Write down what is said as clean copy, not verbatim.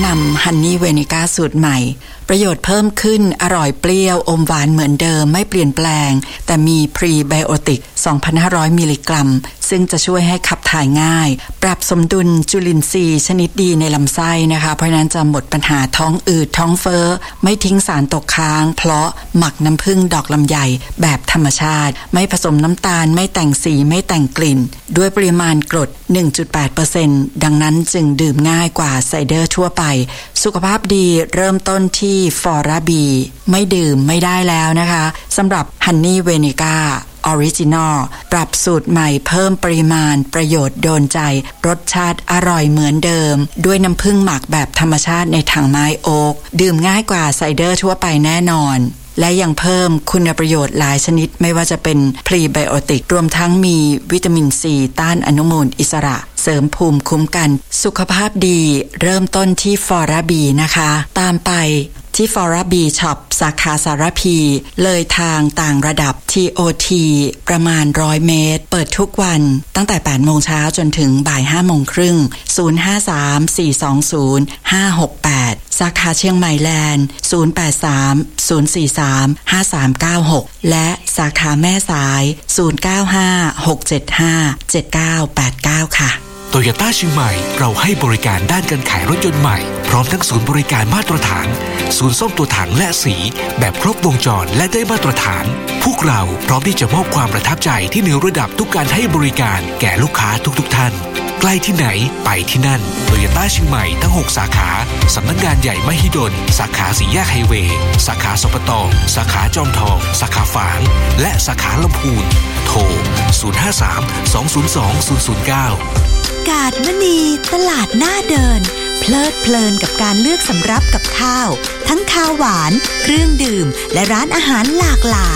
นำฮันนี่เวนิก้าสูตรใหม่ประโยชน์เพิ่มขึ้นอร่อยเปรี้ยวอมหวานเหมือนเดิมไม่เปลี่ยนแปลงแต่มีพรีไบโอติก 2,500 มิลลิกรัมซึ่งจะช่วยให้ขับถ่ายง่ายปรับสมดุลจุลินทรีย์ชนิดดีในลำไส้นะคะเพราะนั้นจะหมดปัญหาท้องอืดท้องเฟ้อไม่ทิ้งสารตกค้างเพราะหมักน้ำผึ้งดอกลำไยแบบธรรมชาติไม่ผสมน้ำตาลไม่แต่งสีไม่แต่งกลิ่นด้วยปริมาณกรด 1.8% ดังนั้นจึงดื่มง่ายกว่าไซเดอร์ทั่วไปสุขภาพดีเริ่มต้นที่ฟอราบีไม่ดื่มไม่ได้แล้วนะคะสำหรับฮันนี่เวนิก้าออริจินอลปรับสูตรใหม่เพิ่มปริมาณประโยชน์โดนใจรสชาติอร่อยเหมือนเดิมด้วยน้ำผึ้งหมักแบบธรรมชาติในถังไม้โอ๊กดื่มง่ายกว่าไซเดอร์ทั่วไปแน่นอนและยังเพิ่มคุณประโยชน์หลายชนิดไม่ว่าจะเป็นพรีไบโอติกรวมทั้งมีวิตามินซีต้านอนุมูลอิสระเสริมภูมิคุ้มกันสุขภาพดีเริ่มต้นที่ฟอราบีนะคะตามไปที่ฟอราบีช็อปสาขาสารพีเลยทางต่างระดับ TOT ประมาณ100 เมตรเปิดทุกวันตั้งแต่ 8 โมงเช้าจนถึงบ่าย 5 โมงครึ่ง 053-420-568 สาขาเชียงใหม่แลนด์ 083-043-5396 และสาขาแม่สาย 095-675-7989 ค่ะโตโยต้าเชียงใหม่เราให้บริการด้านการขายรถยนต์ใหม่พร้อมทั้งศูนย์บริการมาตรฐานศูนย์ซ่อมตัวถังและสีแบบครบวงจรและได้มาตรฐานพวกเราพร้อมที่จะมอบความประทับใจที่เหนือระดับทุกการให้บริการแก่ลูกค้าทุกท่านใกล้ที่ไหนไปที่นั่นโตโยต้าเชียงใหม่ทั้ง6สาขาสำนักงานใหญ่มหิดลสาขาสี่แยกไฮเวย์สาขาสปต.สาขาจอมทองสาขาฝางและสาขาลำพูนโทร 053-202-009 กาดมณีตลาดหน้าเดินเพลิดเพลินกับการเลือกสำรับกับข้าวทั้งข้าวหวานเครื่องดื่มและร้านอาหารหลากหลาย